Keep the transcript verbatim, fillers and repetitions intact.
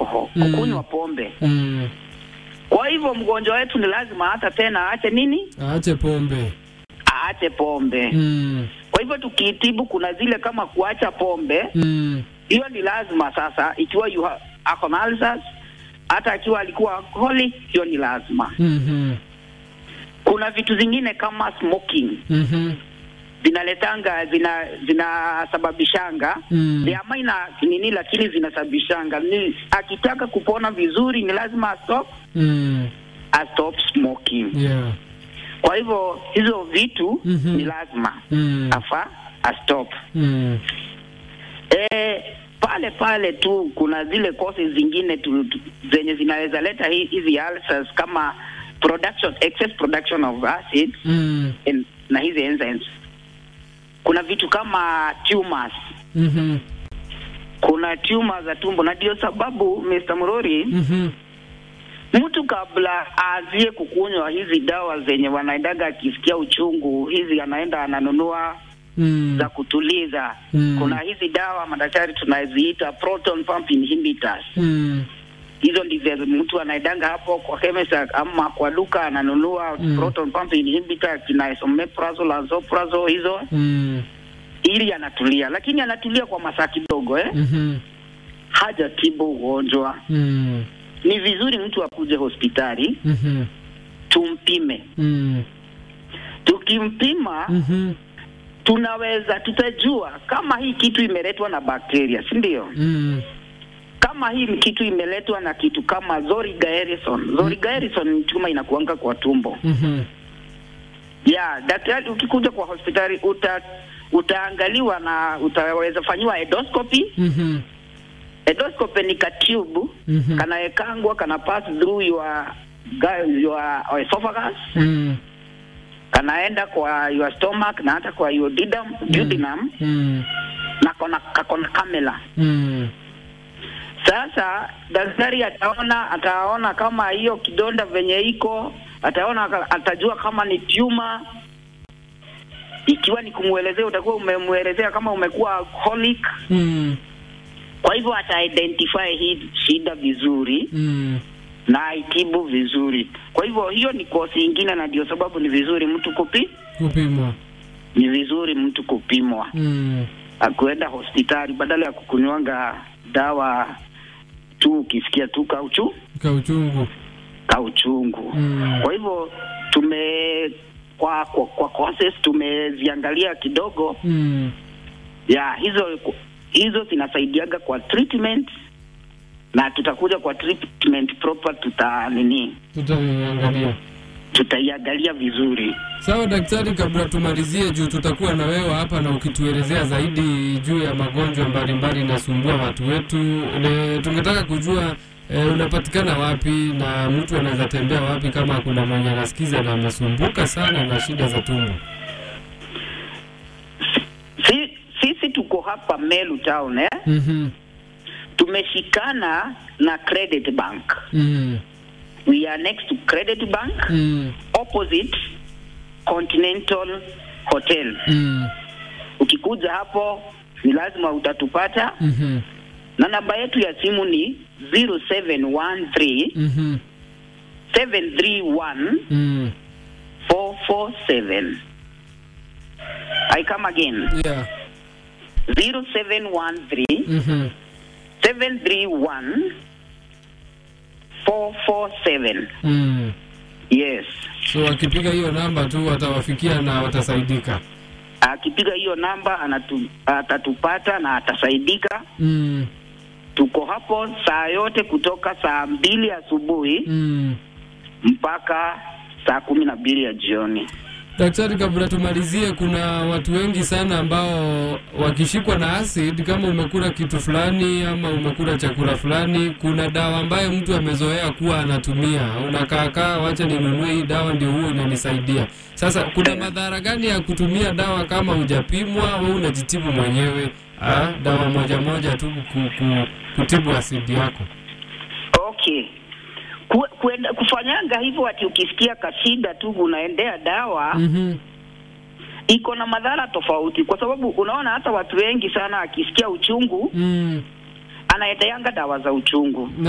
alcohol, mm. kukunywa pombe. Mm. Kwa hivyo mgonjwa wetu ni lazima hata tena aache nini? Aache pombe. Aache pombe. Mm. Kwa hivyo tukitibu kuna zile kama kuacha pombe. Mm. Hiyo ni lazima sasa, ikiwa you have alcoholism, hata akiwa alikuwa alcoholic, hiyo ni lazima. Mhm. Kuna vitu zingine kama smoking. Mhm. Zinaletanga zina zinasababishanga mm. ya maina nini, lakini zinasababishanga ni akitaka kupona vizuri ni lazima stop mm. stop smoking. Yeah. Kwa hivyo hizo vitu mm-hmm. ni lazima mm. afa stop. mm. Eh, pale pale tu kuna zile causes zingine tu, tu zenye zinaweza leta hizi ulcers kama production excess production of acid mm. in, na hizi enzymes. Kuna vitu kama tumors. Mhm. Kuna tumors za tumbo, na ndio sababu Mister Murori, mhm, mtu kabla aanzie kukunywa hizi dawa zenye wanaendaga akisikia uchungu, hizi anaenda ananunua mm. za kutuliza. mm. Kuna hizi dawa madaktari tunaziita proton pump inhibitors. mm. Hizo ndivyo mtu anaendanga hapo kwa chemist ama kwa duka ananunua mm. proton pump inhibitor kina esomeprazole, lansoprazole hizo mm. ili anatulia, lakini anatulia kwa masaa kidogo eh mhm, haja tibu ugonjwa. mm. Ni vizuri mtu akuje hospitali mhm, tumpime. mm. Tukimpima mhm, tunaweza tutajua kama hii kitu imeletwa na bakteria, si ndio? mm. Kama hii kitu imeletwa na kitu kama Zoriga Harrison. Zoriga Harrison ni tuma inakuanga kwa tumbo. mhm, ya daktari ukikuja kwa hospitali uta utaangaliwa na utaweza fanywa endoscopy. mhm, Endoscopy ni ka tube mhm, kanaekangwa kana pass through your your esophagus, mm. kanaenda kwa your stomach na hata kwa your duodenum, duodenum mm. na kona kakona kamera. mm. Sasa daktari ataona ataona kama hiyo kidonda venye iko, ataona atajua kama ni tumor. Ikiwa ni kumuelezea, utakuwa umemuelezea kama umekuwa alcoholic. mm. Kwa hivyo ata identify hii shida vizuri mm. na aitibu vizuri. Kwa hivyo hiyo ni kosi nyingine, na ndio sababu ni vizuri mtu kupi kupimwa. Ni vizuri mtu kupimwa. mm. Akuenda hospitali badala ya kukunywanga dawa tu ukisikia tu kauchu kauchungu kauchungu. mm. Kwa hivyo tume kwa kwa, kwa causes tumeziangalia kidogo. mm. Ya hizo hizo zinasaidiaga kwa treatment, na tutakuja kwa treatment proper tuta nini tutaiangalia tutaiangalia vizuri. Sawa daktari, kabla tumalizie, juu tutakuwa na wewe hapa na ukituelezea zaidi juu ya magonjwa mbalimbali nasumbua watu wetu, ne, tungetaka kujua e, unapatikana wapi na mtu anaweza tembea wapi kama kuna mwenye anasikiza na amesumbuka sana na shida za tumbo. Si, sisi tuko hapa Meru town eh? Mhm. Tumeshikana na Credit Bank. Mhm. We are next to Credit Bank, mm. opposite Continental Hotel. mm. Ukikuja hapo ni lazima utatupata. Mhm. Na namba yetu ya simu ni zero seven one three Mhm. seven three one mm. four four seven. I come again. Yeah. zero seven one three Mhm. seven three one four four seven. mm. Yes. So akipiga hiyo namba tu watawafikia na watasaidika. Akipiga hiyo namba anatu, atatupata na atasaidika. mm. Tuko hapo saa yote kutoka saa mbili asubuhi mm. mpaka saa kumi na mbili ya jioni. Daktari, kabla tumalizie, kuna watu wengi sana ambao wakishikwa na acid, kama umekula kitu fulani ama umekula chakula fulani, kuna dawa ambayo mtu amezoea kuwa anatumia. Unakaa kaa, wacha ninunue hii dawa ndio huo inanisaidia. Sasa kuna madhara gani ya kutumia dawa kama hujapimwa au unajitibu mwenyewe? Ah, dawa moja moja tu ku, ku, kutibu acid yako. Okay. Ku, kuenda, kufanyanga hivyo ati ukisikia kashida tu unaendea dawa. Mhm. Iko na madhara tofauti, kwa sababu unaona hata watu wengi sana akisikia uchungu mm. anaendeanga dawa za uchungu.